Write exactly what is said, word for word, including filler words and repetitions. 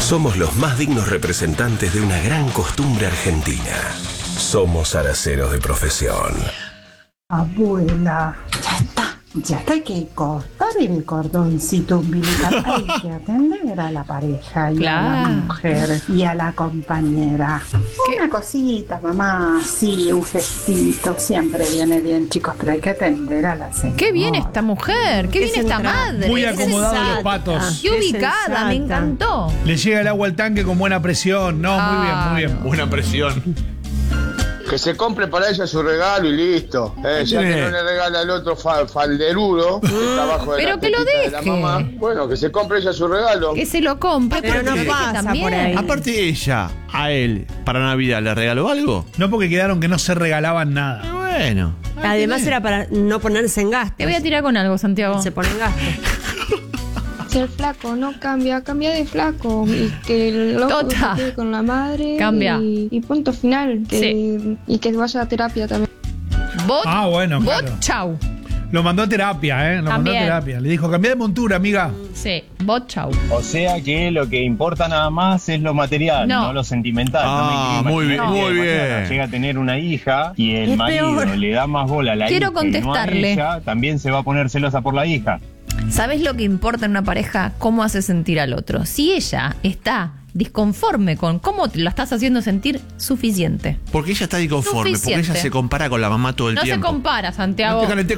Somos los más dignos representantes de una gran costumbre argentina. Somos araceros de profesión. Abuela, ya está, ya está, hay que cortar el cordoncito umbilical, hay que atender a la pareja y Claro. a la mujer y a la compañera. ¿Qué? Una cosita, mamá, sí, un gestito, siempre viene bien, chicos, pero hay que atender a la señora. Qué bien esta mujer, qué, Qué bien esta centrada. madre. Muy qué acomodados los sensata. patos. Qué Qué ubicada, sensata. me encantó. Le llega el agua al tanque con buena presión. No, muy bien, muy bien. Claro. Buena presión. Que se compre para ella su regalo y listo. Eh, ya tiene? que no le regala al otro fa- falderudo que está abajo de Pero la que lo tetita de la deje. mamá. Bueno, que se compre ella su regalo. Que se lo compre. Pero no porque pasa también. por ahí. Aparte ella, a él, para Navidad, ¿le regaló algo? No, porque quedaron que no se regalaban Y nada. bueno. Además era para no ponerse en gastos. Te voy a tirar con algo, Santiago. Se pone en gastos. Si el flaco no cambia, cambia de flaco. Y que el loco Tota. se quede con la madre. Cambia. Y, y punto final. Que, Sí. Y que vaya a terapia también. Vos, Ah, bueno, vos, claro. chau. Lo mandó a terapia, ¿eh? Lo mandó a También. terapia. Le dijo, cambia de montura, amiga. Sí, vos, chau. O sea que lo que importa nada más es lo material, No. no, lo sentimental. Ah, No me quiero muy imaginar bien, que muy mañana bien. llega a tener una hija y el Es marido peor. le da más bola a la Quiero hija y no a contestarle. ella, también se va a poner celosa por la hija. ¿Sabes lo que importa en una pareja? Cómo hace sentir al otro. Si ella está disconforme con cómo la estás haciendo sentir, suficiente. Porque ella está inconforme, porque Suficiente. ella se compara con la mamá todo el No se tiempo. compara, Santiago. No te calenté